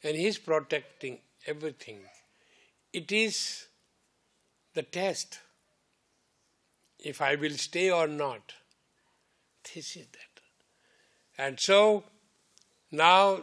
and He is protecting everything. It is the test, if I will stay or not. This is that. And so, now,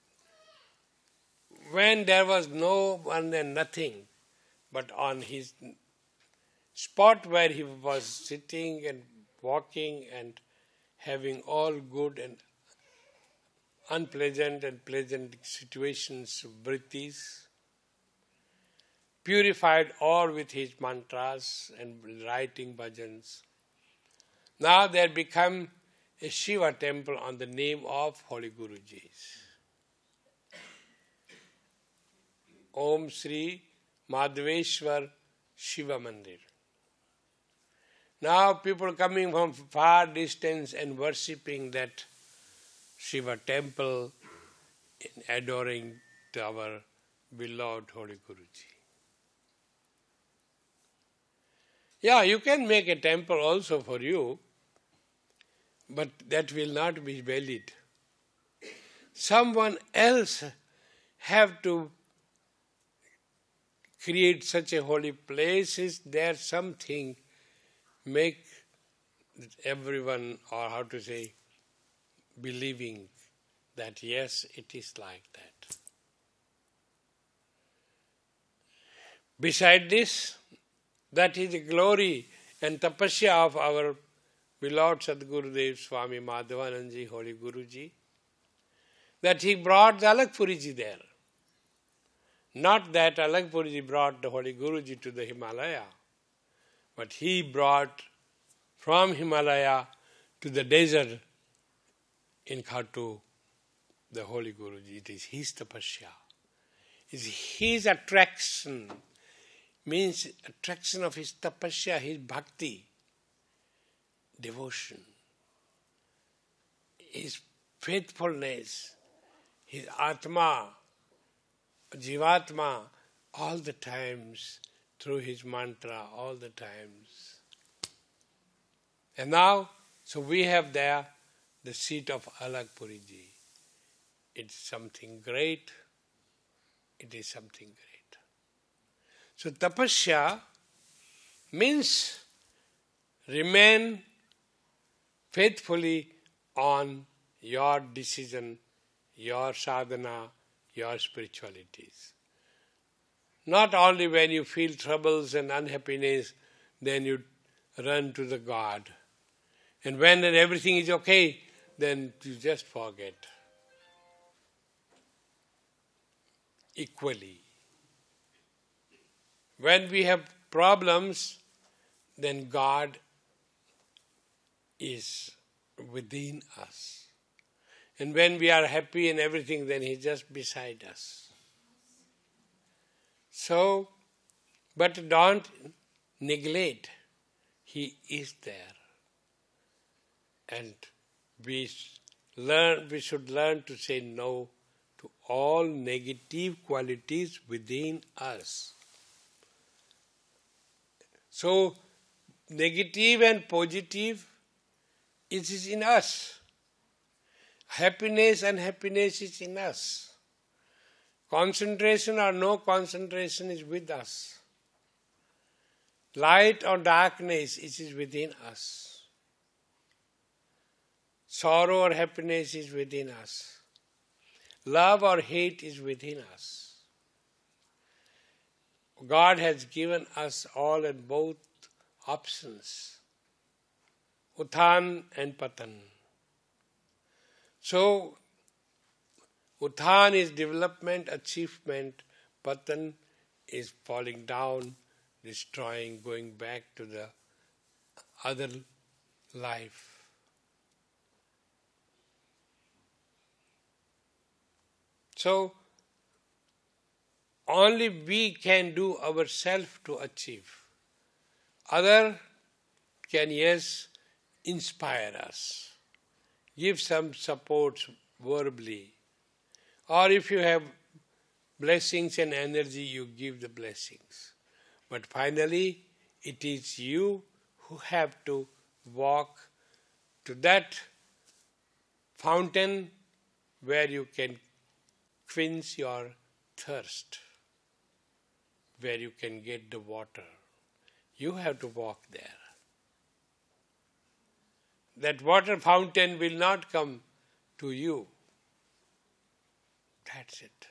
when there was no one and nothing, but on his spot where he was sitting and walking and having all good and unpleasant and pleasant situations, vrittis, purified all with his mantras and writing bhajans. Now there become a Shiva temple on the name of Holy Guruji's. Om Sri Madhaveshwar Shiva Mandir. Now people coming from far distance and worshipping that Shiva temple, adoring to our beloved Holy Guruji. Yeah, you can make a temple also for you, but that will not be valid. Someone else have to create such a holy place. Is there something make everyone, or how to say, believing that yes, it is like that. Beside this, that is the glory and tapasya of our beloved Sadgurudev Swami Madhavanandji, Holy Guruji, that he brought the Alakpuriji there. Not that Alakpuriji brought the Holy Guruji to the Himalaya, but he brought from Himalaya to the desert in Khatu the Holy Guruji. It is his tapasya. It is his attraction, means attraction of his tapasya, his bhakti, devotion, his faithfulness, his atma, jivatma, all the times, through his mantra, all the times. And now, so we have there the seat of Alakpuriji. It's something great. It is something great. So tapasya means remain faithfully on your decision, your sadhana, your spiritualities. Not only when you feel troubles and unhappiness, then you run to the God. And when everything is okay, then you just forget. Equally. When we have problems, then God is within us. And when we are happy and everything, then He is just beside us. So, but don't neglect. He is there. And we should learn to say no to all negative qualities within us. So, negative and positive, it is in us. Happiness and unhappiness is in us. Concentration or no concentration is with us. Light or darkness, it is within us. Sorrow or happiness is within us. Love or hate is within us. God has given us all and both options, Uthan and Patan. So, Uthan is development, achievement, Patan is falling down, destroying, going back to the other life. So, only we can do ourselves to achieve. Other can, yes, inspire us, give some support verbally. Or if you have blessings and energy, you give the blessings. But finally, it is you who have to walk to that fountain where you can quench your thirst, where you can get the water. You have to walk there. That water fountain will not come to you. That's it.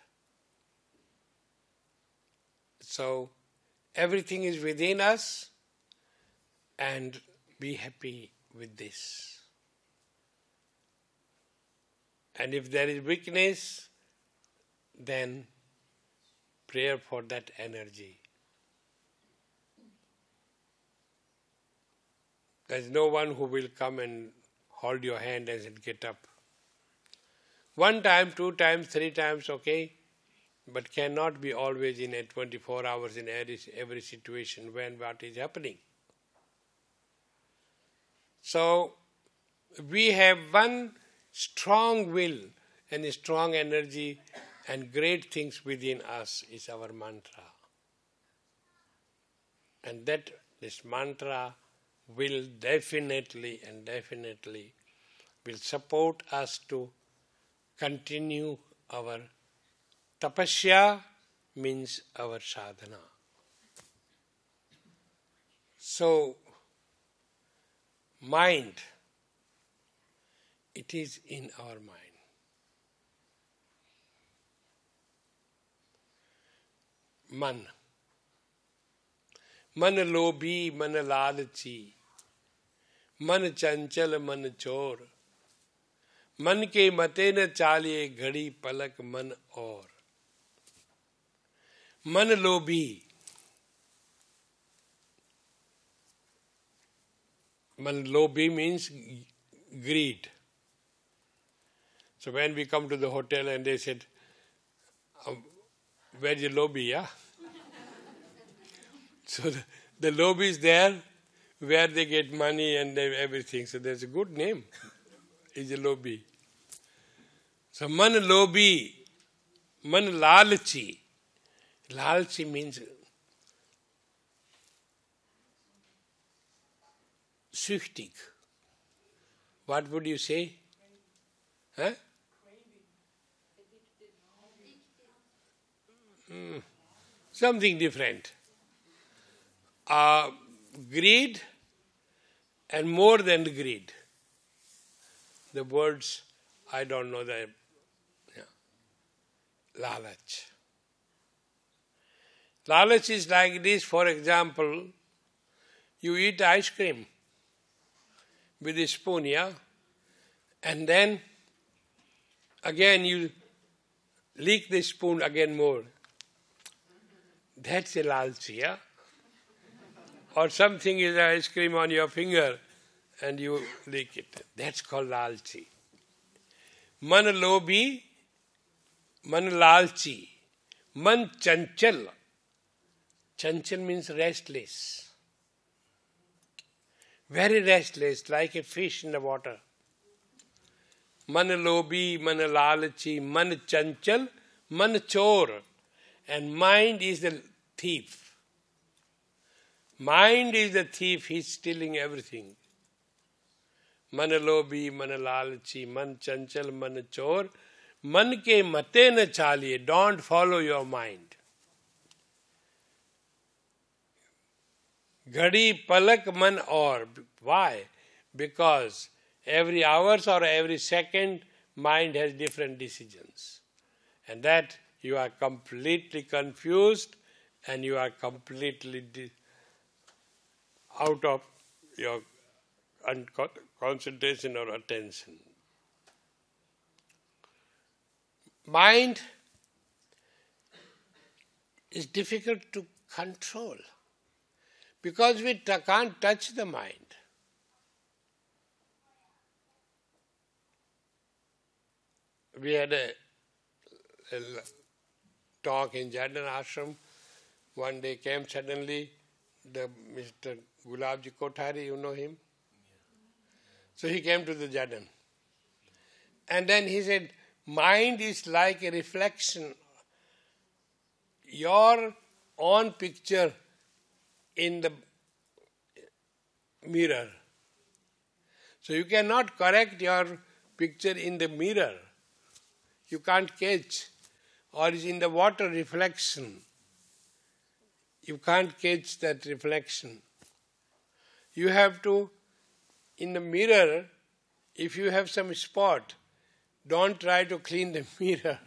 So, everything is within us, and be happy with this. And if there is weakness, then prayer for that energy. There is no one who will come and hold your hand and say, get up. 1 time, 2 times, 3 times, okay, but cannot be always in a 24 hours in every situation when what is happening. So, we have one strong will and a strong energy and great things within us is our mantra. And that this mantra will definitely will support us to continue our tapasya, means our sadhana. So, mind, it is in our mind. Man. Man lobhi, man lalchi, man chanchal, man chor. मन के मते न चालिए घड़ी पलक मन और. मन लोभी. Man lobhi means greed. So when we come to the hotel and they said, where's the lobby, yeah? So the lobby is there where they get money and everything. So there's a good name. Is a lobby. So man lobhi, man lalchi. Lalchi means süchtig. What would you say? Huh? Something different. Greed and more than greed. The words, I don't know the lalach. Lalach is like this, for example, you eat ice cream with a spoon, yeah? And then again you lick the spoon again more. That's a lalchi, yeah? Or something is ice cream on your finger and you lick it. That's called lalchi. Man lobhi, man lalchi, man chanchal. Chanchal means restless. Very restless, like a fish in the water. Man lobhi, man lalchi, man chanchal, man chor. And mind is the thief. Mind is the thief, he's stealing everything. Man lobhi, man lalchi, man chanchal, man chor. Man ke mate na chaliye, don't follow your mind. Ghadi palak man or. Why? Because every hour or every second, mind has different decisions. And that you are completely confused and you are completely out of your concentration or attention. Mind is difficult to control because we can't touch the mind. We had a talk in Jadon Ashram. One day came suddenly the Mr. Gulabji Kothari, you know him? So he came to the Jadon. And then he said, mind is like a reflection. Your own picture in the mirror. So you cannot correct your picture in the mirror. You can't catch. or is in the water reflection. You can't catch that reflection. You have to, in the mirror, if you have some spot, don't try to clean the mirror.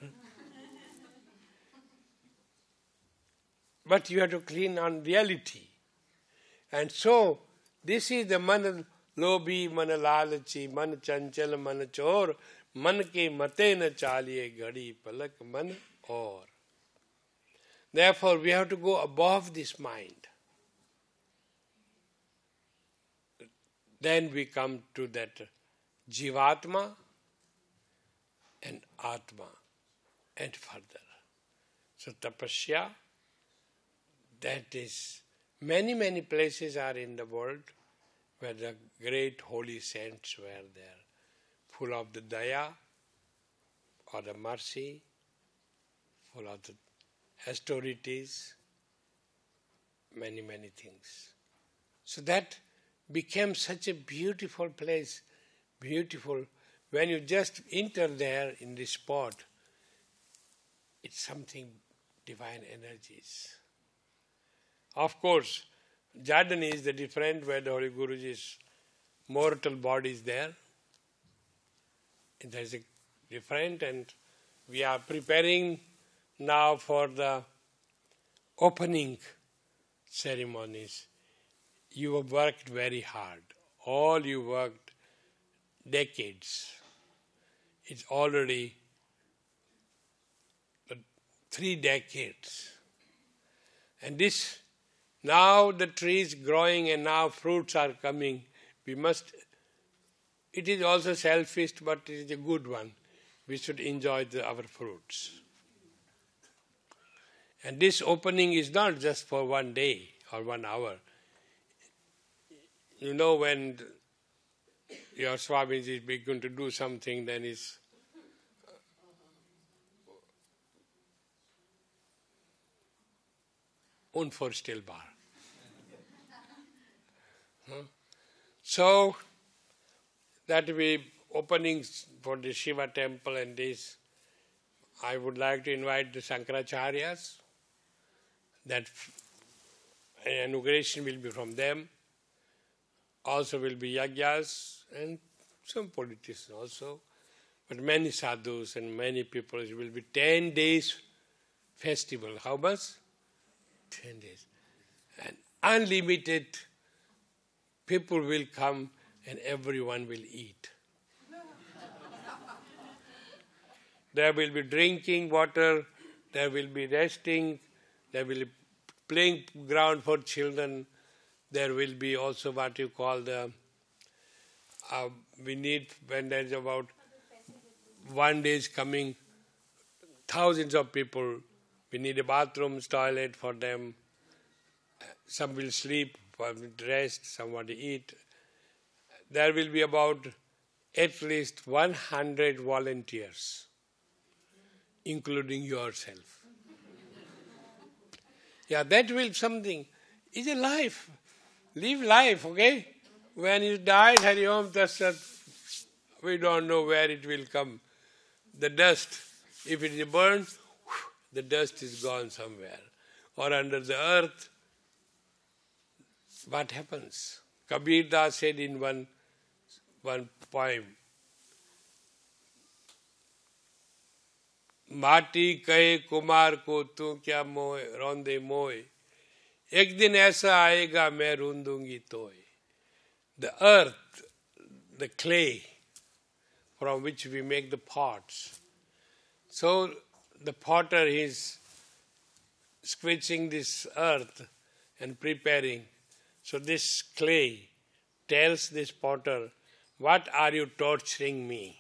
But you have to clean on reality. And so, this is the man lobhi, man lalachi, man chanchal, man chor, man ke mate na chaliye ghadi palak man aur. Therefore, we have to go above this mind. Then we come to that Jivatma and Atma and further. So tapasya, that is, many places are in the world where the great holy saints were there, full of the daya or the mercy, full of the austerities, many things. So that became such a beautiful place, beautiful. When you just enter there in this spot, it's something divine energies. Of course, Jardin is the different where the Holy Guruji's mortal body is there. There is a different, and we are preparing now for the opening ceremonies. You have worked very hard. All you worked decades. It's already 3 decades. And this, now the tree is growing and now fruits are coming. We must, it is also selfish, but it is a good one. We should enjoy our fruits. And this opening is not just for 1 day or 1 hour. You know, when your Swamiji is going to do something, then it's unvorstellbar. So, that will be openings for the Shiva temple and this. I would like to invite the Shankaracharyas. That inauguration will be from them. Also will be yagyas and some politicians also. But many sadhus and many people. It will be 10 days festival. How much? 10 days. And unlimited people will come and everyone will eat. There will be drinking water, there will be resting, there will be playing ground for children, there will be also what you call the, we need, when there is about 1 day is coming, thousands of people, we need a bathroom, toilet for them. Some will sleep, some will rest, some want to eat. There will be about at least 100 volunteers, including yourself. Yeah, that will something. It's a life. Live life, okay? When you die, Hari Om Tatsat, we don't know where it will come. The dust, if it is burned, the dust is gone somewhere. Or under the earth, what happens? Kabir Das said in one poem, माटी कहे कुमार को तू क्या मोए रौंदे मोए एक दिन ऐसा आएगा मैं रूंदूंगी तोय. The earth, the clay from which we make the pots. So the potter is squishing this earth and preparing. So this clay tells this potter, what are you torturing me?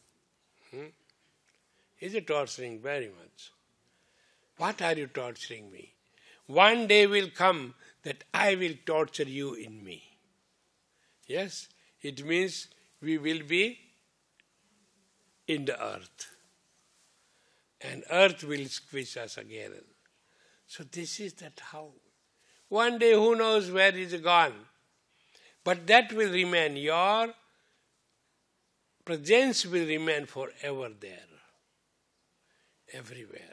Is it torturing? Very much. What are you torturing me? One day will come that I will torture you in me. Yes, it means we will be in the earth. And earth will squish us again. So this is that how. One day who knows where it is gone. But that will remain. Your presence will remain forever there. Everywhere.